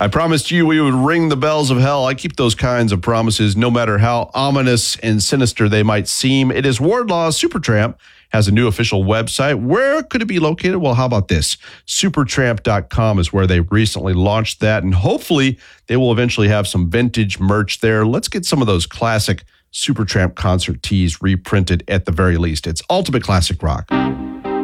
I promised you we would ring the bells of hell. I keep those kinds of promises, no matter how ominous and sinister they might seem. It is Wardlaw's Supertramp has a new official website. Where could it be located? Well, how about this? Supertramp.com is where they recently launched that, and hopefully they will eventually have some vintage merch there. Let's get some of those classic Supertramp concert tees reprinted at the very least. It's ultimate classic rock.